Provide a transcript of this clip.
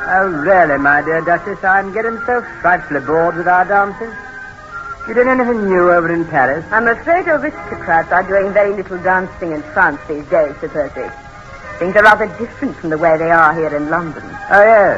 Oh, really, my dear Duchess, I'm getting so frightfully bored with our dances. You doing anything new over in Paris? I'm afraid aristocrats are doing very little dancing in France these days, Sir Percy. Things are rather different from the way they are here in London. Oh, yes.